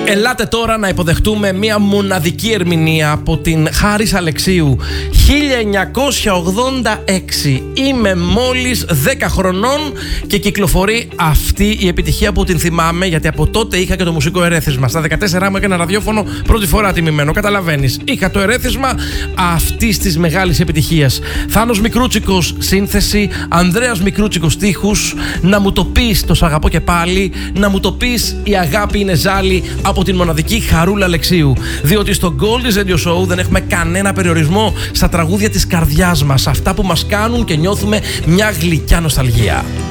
Ελάτε τώρα να υποδεχτούμε μια μοναδική ερμηνεία από την Χάρις Αλεξίου. 1986. Είμαι μόλις 10 χρονών και κυκλοφορεί αυτή η επιτυχία που την θυμάμαι, γιατί από τότε είχα και το μουσικό ερέθισμα. Στα 14 μου έκανα ραδιόφωνο πρώτη φορά τιμημένο. Καταλαβαίνεις. Είχα το ερέθισμα αυτής της μεγάλης επιτυχίας. Θάνος Μικρούτσικος σύνθεση, Ανδρέας Μικρούτσικος στίχους. Να μου το πεις, το σ' αγαπώ και πάλι. Να μου το πεις, η αγάπη είναι ζάλι, από την μοναδική Χαρούλα Αλεξίου. Διότι στο Goldie Radio Show δεν έχουμε κανένα περιορισμό στα τραγούδια της καρδιάς μας, αυτά που μας κάνουν και νιώθουμε μια γλυκιά νοσταλγία.